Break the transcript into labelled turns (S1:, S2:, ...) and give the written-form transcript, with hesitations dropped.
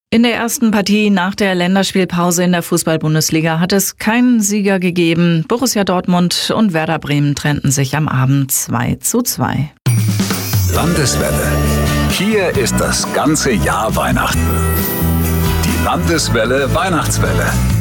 S1: In der ersten Partie nach der Länderspielpause in der Fußball-Bundesliga hat es keinen Sieger gegeben. Borussia Dortmund und Werder Bremen trennten sich am Abend 2:2.
S2: Landeswelle. Hier ist das ganze Jahr Weihnachten. Die Landeswelle Weihnachtswelle.